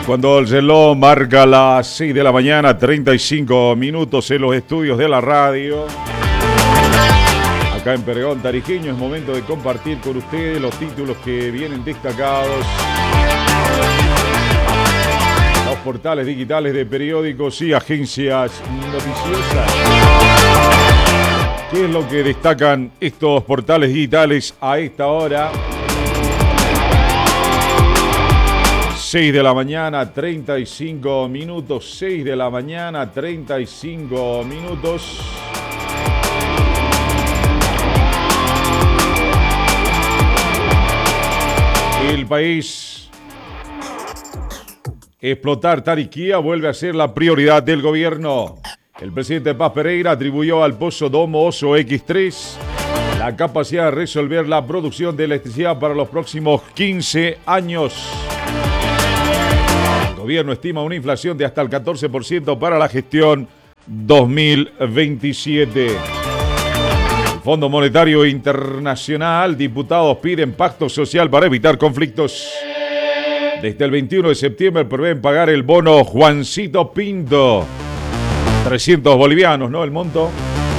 Cuando el reloj marca las 6 de la mañana, 35 minutos en los estudios de la radio. Acá en Peregón Tarijeño es momento de compartir con ustedes los títulos que vienen destacados. Los portales digitales de periódicos y agencias noticiosas. ¿Qué es lo que destacan estos portales digitales a esta hora? 6 de la mañana, 35 minutos. 6 de la mañana, 35 minutos. El País. Explotar Tariquía vuelve a ser la prioridad del gobierno. El presidente Paz Pereira atribuyó al pozo Domo Oso X3 la capacidad de resolver la producción de electricidad para los próximos 15 años. El gobierno estima una inflación de hasta el 14% para la gestión 2027. El Fondo Monetario Internacional, diputados piden pacto social para evitar conflictos. Desde el 21 de septiembre prevén pagar el bono Juancito Pinto. 300 bolivianos, ¿no? El monto.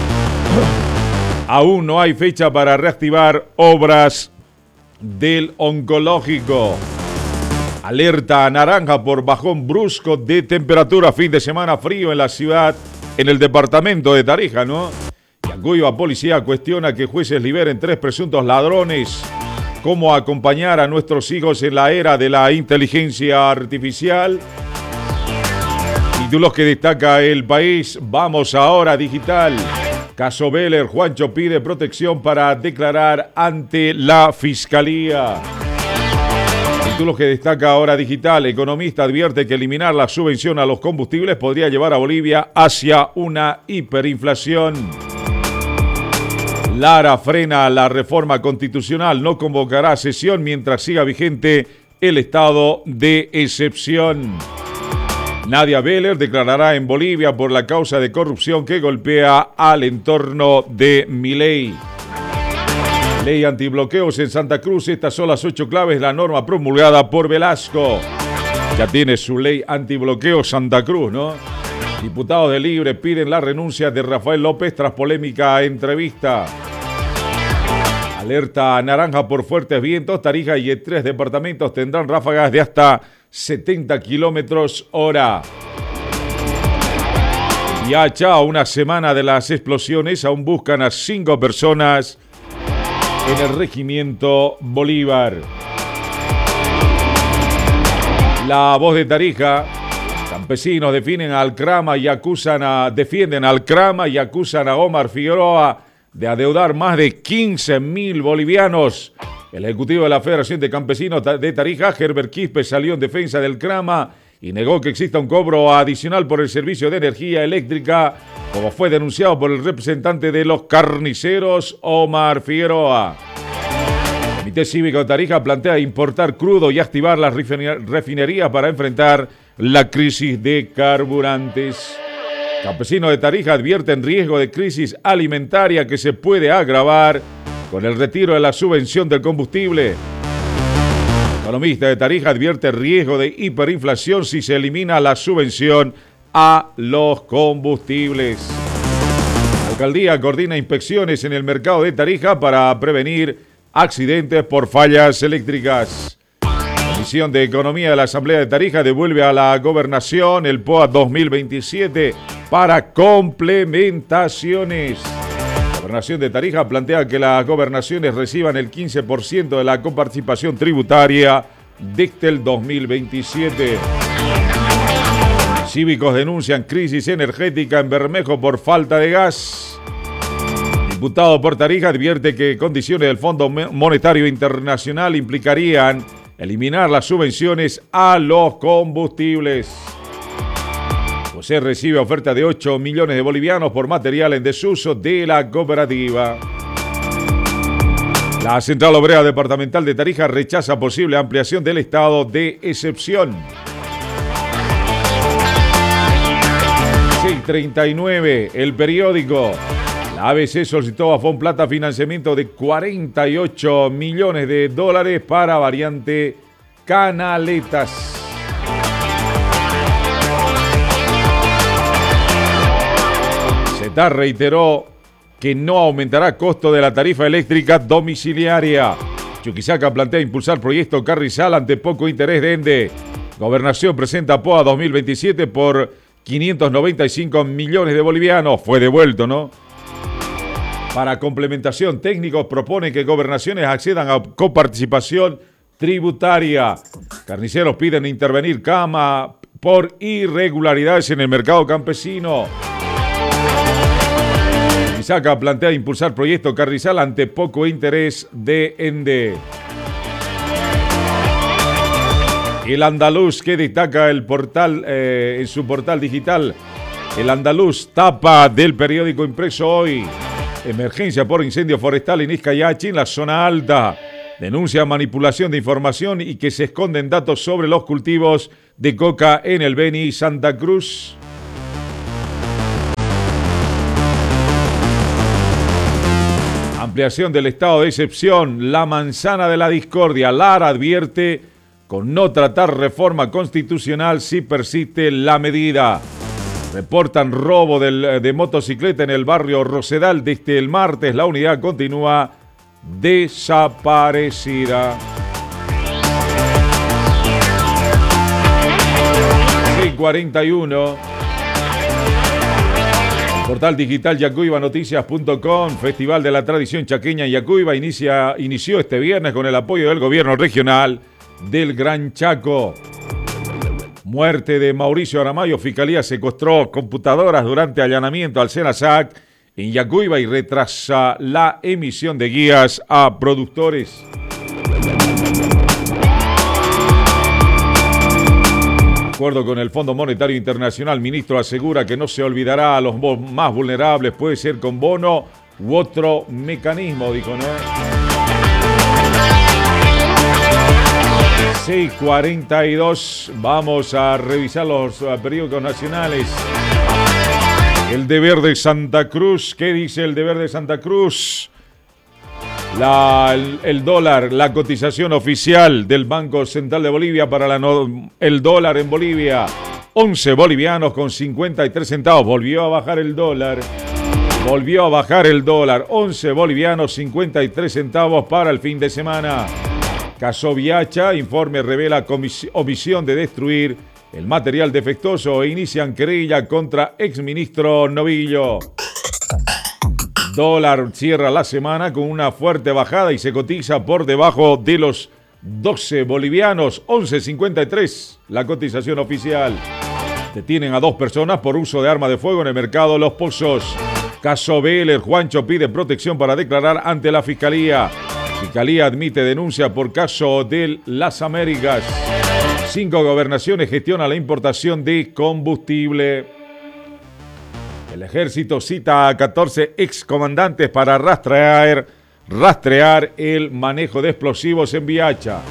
Aún no hay fecha para reactivar obras del oncológico. Alerta naranja por bajón brusco de temperatura. Fin de semana frío en la ciudad, en el departamento de Tarija, ¿no? Yacuiba Policía cuestiona que jueces liberen 3 presuntos ladrones. ¿Cómo acompañar a nuestros hijos en la era de la inteligencia artificial? Títulos que destaca El País. Vamos ahora digital. Caso Beller, Juancho pide protección para declarar ante la Fiscalía. Títulos que destaca ahora digital. Economista advierte que eliminar la subvención a los combustibles podría llevar a Bolivia hacia una hiperinflación. Lara frena la reforma constitucional. No convocará sesión mientras siga vigente el estado de excepción. Nadia Beller declarará en Bolivia por la causa de corrupción que golpea al entorno de Milei. Ley antibloqueos en Santa Cruz. Estas son las 8 claves de la norma promulgada por Velasco. Ya tiene su ley antibloqueo Santa Cruz, ¿no? Diputados de Libre piden la renuncia de Rafael López tras polémica entrevista. Alerta naranja por fuertes vientos. Tarija y 3 departamentos tendrán ráfagas de hasta 70 kilómetros hora. Yacha, a una semana de las explosiones, aún buscan a 5 personas en el regimiento Bolívar. La Voz de Tarija. Campesinos defienden al Crama y acusan a Omar Figueroa de adeudar más de 15.000 bolivianos. El ejecutivo de la Federación de Campesinos de Tarija, Herbert Quispe, salió en defensa del Crama y negó que exista un cobro adicional por el servicio de energía eléctrica, como fue denunciado por el representante de los carniceros, Omar Figueroa. El Comité Cívico de Tarija plantea importar crudo y activar las refinerías para enfrentar la crisis de carburantes. Campesinos de Tarija advierten riesgo de crisis alimentaria que se puede agravar con el retiro de la subvención del combustible. Economista de Tarija advierte riesgo de hiperinflación si se elimina la subvención a los combustibles. La alcaldía coordina inspecciones en el mercado de Tarija para prevenir accidentes por fallas eléctricas. La Comisión de Economía de la Asamblea de Tarija devuelve a la Gobernación el POA 2027 para complementaciones. La Gobernación de Tarija plantea que las gobernaciones reciban el 15% de la coparticipación tributaria desde el 2027. Cívicos denuncian crisis energética en Bermejo por falta de gas. Diputado por Tarija advierte que condiciones del Fondo Monetario Internacional implicarían eliminar las subvenciones a los combustibles. José recibe oferta de 8 millones de bolivianos por material en desuso de la cooperativa. La Central Obrera Departamental de Tarija rechaza posible ampliación del estado de excepción. 6:39, El Periódico. La ABC solicitó a Fonplata financiamiento de 48 millones de dólares para variante Canaletas. ETAR reiteró que no aumentará costo de la tarifa eléctrica domiciliaria. Chuquisaca plantea impulsar proyecto Carrizal ante poco interés de ENDE. Gobernación presenta POA 2027 por 595 millones de bolivianos. Fue devuelto, ¿no? Para complementación, técnicos proponen que gobernaciones accedan a coparticipación tributaria. Carniceros piden intervenir Cama por irregularidades en el mercado campesino. Chuquisaca plantea impulsar proyecto Carrizal ante poco interés de ENDE. El Andaluz, que destaca el portal en su portal digital. El Andaluz, tapa del periódico impreso hoy. Emergencia por incendio forestal en Izcayachi, en la zona alta. Denuncia manipulación de información y que se esconden datos sobre los cultivos de coca en el Beni y Santa Cruz. Ampliación del estado de excepción. La manzana de la discordia. Lara advierte con no tratar reforma constitucional si persiste la medida. Reportan robo de motocicleta en el barrio Rosedal. Desde el martes la unidad continúa desaparecida. 6:41. Portal digital yacuibanoticias.com. Festival de la Tradición Chaqueña en Yacuiba inició este viernes con el apoyo del gobierno regional del Gran Chaco. Muerte de Mauricio Aramayo. Fiscalía secuestró computadoras durante allanamiento al Senasac en Yacuiba y retrasa la emisión de guías a productores. De acuerdo con el Fondo Monetario Internacional, ministro asegura que no se olvidará a los más vulnerables. Puede ser con bono u otro mecanismo, dijo, ¿no? 6:42. Vamos a revisar los periódicos nacionales. El Deber de Santa Cruz. ¿Qué dice el Deber de Santa Cruz? El dólar, la cotización oficial del Banco Central de Bolivia para el dólar en Bolivia. 11 bolivianos con 53 centavos. Volvió a bajar el dólar. 11 bolivianos, 53 centavos para el fin de semana. Caso Viacha, informe revela omisión de destruir el material defectuoso e inician querella contra exministro Novillo. Dólar cierra la semana con una fuerte bajada y se cotiza por debajo de los 12 bolivianos, 11.53 la cotización oficial. Detienen a 2 personas por uso de arma de fuego en el mercado Los Pozos. Caso Vélez, Juancho pide protección para declarar ante la Fiscalía. Fiscalía admite denuncia por caso de Las Américas. 5 gobernaciones gestionan la importación de combustible. El ejército cita a 14 excomandantes para rastrear el manejo de explosivos en Viacha.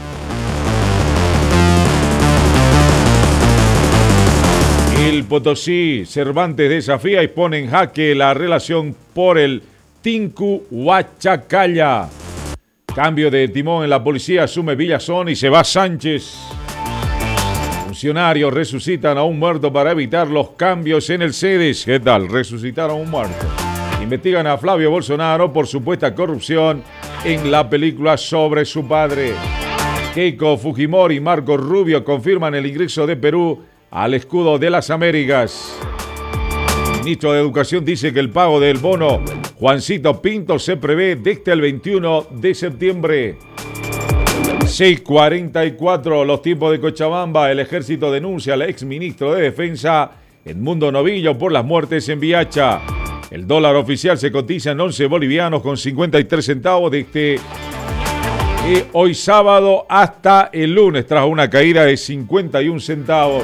El Potosí, Cervantes desafía y pone en jaque la relación por el Tinku Huachacalla. Cambio de timón en la policía, asume Villazón y se va Sánchez. Funcionarios resucitan a un muerto para evitar los cambios en el CEDES. ¿Qué tal? Resucitaron a un muerto. Investigan a Flavio Bolsonaro por supuesta corrupción en la película sobre su padre. Keiko Fujimori y Marco Rubio confirman el ingreso de Perú al escudo de las Américas. El ministro de Educación dice que el pago del bono Juancito Pinto se prevé desde el 21 de septiembre. 6:44, los tiempos de Cochabamba. El ejército denuncia al exministro de Defensa, Edmundo Novillo, por las muertes en Viacha. El dólar oficial se cotiza en 11 bolivianos con 53 centavos desde hoy sábado hasta el lunes, tras una caída de 51 centavos.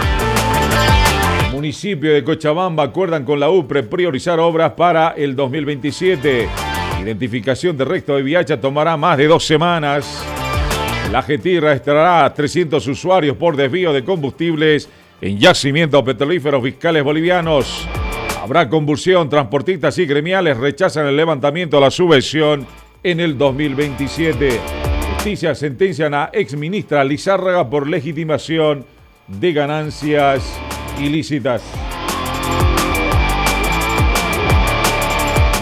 Municipio de Cochabamba acuerdan con la UPRE priorizar obras para el 2027. Identificación de resto de Viacha tomará más de 2 semanas. La GETI registrará a 300 usuarios por desvío de combustibles en yacimientos petrolíferos fiscales bolivianos. Habrá convulsión, transportistas y gremiales rechazan el levantamiento de la subvención en el 2027. Justicia sentencian a exministra Lizárraga por legitimación de ganancias ilícitas.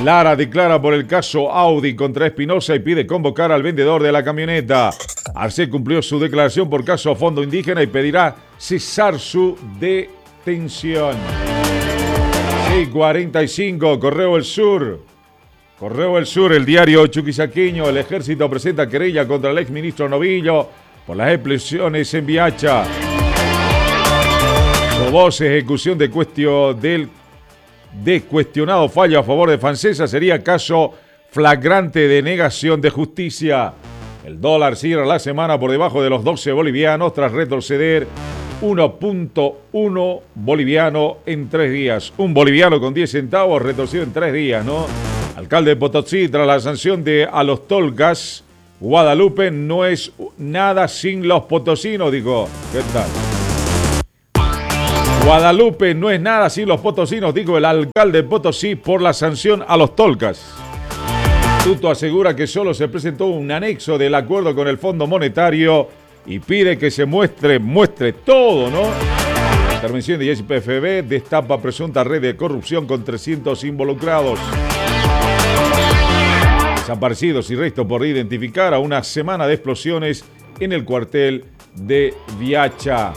Lara declara por el caso Audi contra Espinosa y pide convocar al vendedor de la camioneta. Arce cumplió su declaración por caso a fondo indígena y pedirá cesar su detención. 6:45, Correo del Sur. Correo del Sur, el diario chuquisaqueño. El ejército presenta querella contra el exministro Novillo por las explosiones en Viacha. Voz ejecución de cuestionado fallo a favor de Francesa sería caso flagrante de negación de justicia. El dólar cierra la semana por debajo de los 12 bolivianos tras retroceder 1.1 boliviano en 3 días. Un boliviano con 10 centavos retrocedió en 3 días, ¿no? Alcalde de Potosí, tras la sanción a los tolcas, Guadalupe no es nada sin los potosinos, dijo. ¿Qué tal? Guadalupe no es nada sin los potosinos, dijo el alcalde de Potosí por la sanción a los tolcas. Tuto asegura que solo se presentó un anexo del acuerdo con el Fondo Monetario y pide que se muestre todo, ¿no? La intervención de YPFB destapa presunta red de corrupción con 300 involucrados. Desaparecidos y restos por identificar a una semana de explosiones en el cuartel de Viacha.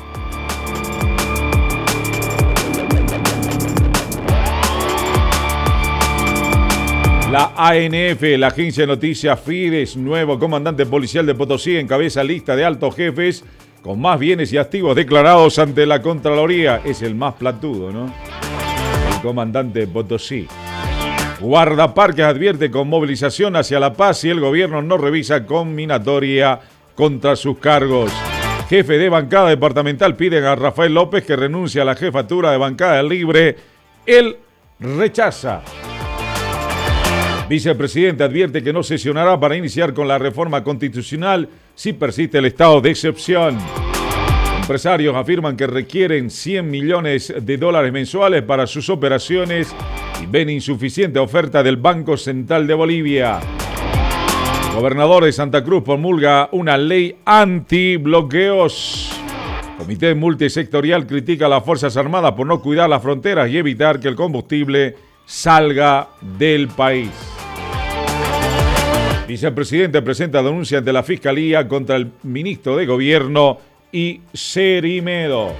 La ANF, la agencia de noticias Fides, nuevo comandante policial de Potosí, encabeza lista de altos jefes con más bienes y activos declarados ante la Contraloría. Es el más platudo, ¿no? El comandante de Potosí. Guardaparques advierte con movilización hacia La Paz si el gobierno no revisa conminatoria contra sus cargos. Jefe de bancada departamental piden a Rafael López que renuncie a la jefatura de bancada libre. Él rechaza. Vicepresidente advierte que no sesionará para iniciar con la reforma constitucional si persiste el estado de excepción. Empresarios afirman que requieren 100 millones de dólares mensuales para sus operaciones y ven insuficiente oferta del Banco Central de Bolivia. Gobernador de Santa Cruz promulga una ley anti-bloqueos. Comité multisectorial critica a las Fuerzas Armadas por no cuidar las fronteras y evitar que el combustible salga del país. Vicepresidente presenta denuncia ante la Fiscalía contra el ministro de Gobierno y Cerimedo.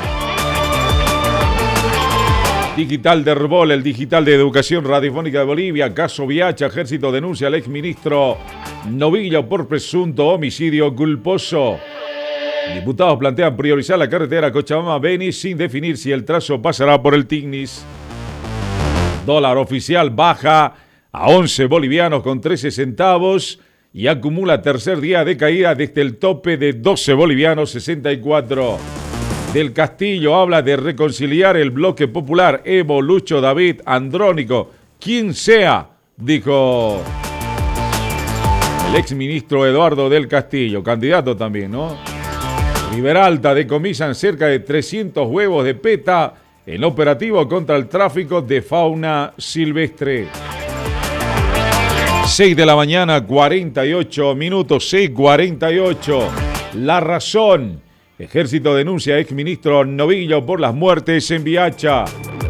Digital de Herbol, el digital de Educación Radiofónica de Bolivia. Caso Viacha, ejército denuncia al exministro Novillo por presunto homicidio culposo. Diputados plantean priorizar la carretera Cochabamba-Beni sin definir si el trazo pasará por el Tignis. Dólar oficial baja a 11 bolivianos con 13 centavos y acumula tercer día de caída desde el tope de 12 bolivianos 64. Del Castillo habla de reconciliar el bloque popular. Evo, Lucho, David, Andrónico, quien sea, dijo el exministro Eduardo del Castillo, candidato también, ¿no? Riberalta decomisan cerca de 300 huevos de PETA en operativo contra el tráfico de fauna silvestre. 6 de la mañana, 48 minutos, 6:48. La Razón. Ejército denuncia a exministro Novillo por las muertes en Viacha.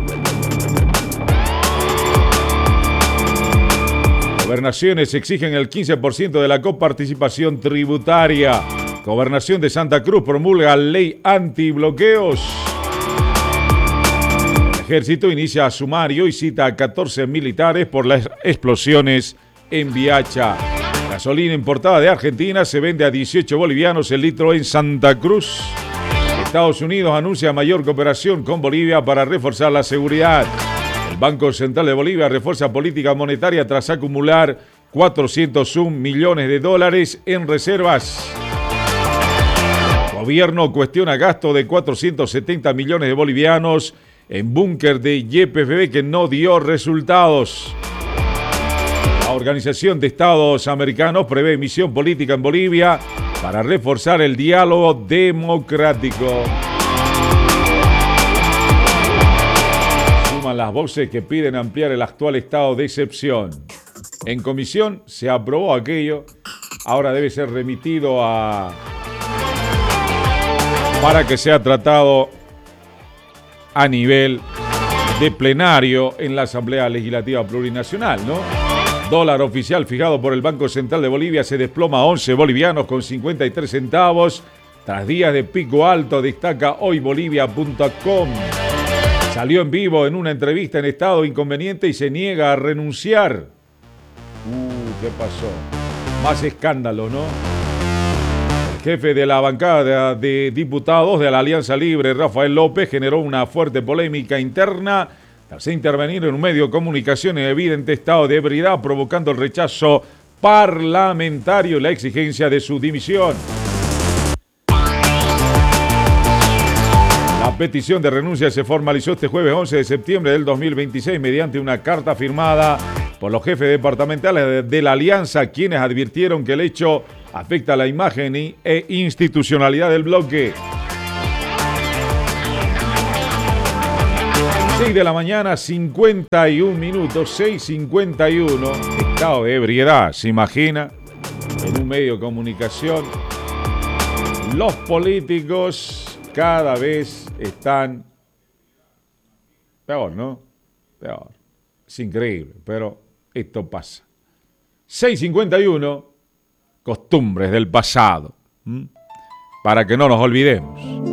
Gobernaciones exigen el 15% de la coparticipación tributaria. Gobernación de Santa Cruz promulga ley antibloqueos. El ejército inicia sumario y cita a 14 militares por las explosiones en Viacha. Gasolina importada de Argentina se vende a 18 bolivianos el litro en Santa Cruz. Estados Unidos anuncia mayor cooperación con Bolivia para reforzar la seguridad. El Banco Central de Bolivia refuerza política monetaria tras acumular 401 millones de dólares en reservas. Gobierno cuestiona gasto de 470 millones de bolivianos en búnker de YPFB que no dio resultados. La Organización de Estados Americanos prevé misión política en Bolivia para reforzar el diálogo democrático. Suman las voces que piden ampliar el actual estado de excepción. En comisión se aprobó aquello, ahora debe ser remitido para que sea tratado a nivel de plenario en la Asamblea Legislativa Plurinacional, ¿no? Dólar oficial fijado por el Banco Central de Bolivia se desploma a 11 bolivianos con 53 centavos. Tras días de pico alto, destaca hoybolivia.com. Salió en vivo en una entrevista en estado inconveniente y se niega a renunciar. ¿Qué pasó? Más escándalo, ¿no? El jefe de la bancada de diputados de la Alianza Libre, Rafael López, generó una fuerte polémica interna tras intervenir en un medio de comunicación en evidente estado de ebriedad, provocando el rechazo parlamentario y la exigencia de su dimisión. La petición de renuncia se formalizó este jueves 11 de septiembre del 2026 mediante una carta firmada por los jefes departamentales de la Alianza, quienes advirtieron que el hecho afecta la imagen e institucionalidad del bloque. 6 de la mañana, 51 minutos, 6:51. Estado de ebriedad, ¿se imagina? En un medio de comunicación. Los políticos cada vez están peor, ¿no? Peor. Es increíble, pero esto pasa. 6:51, costumbres del pasado. Para que no nos olvidemos.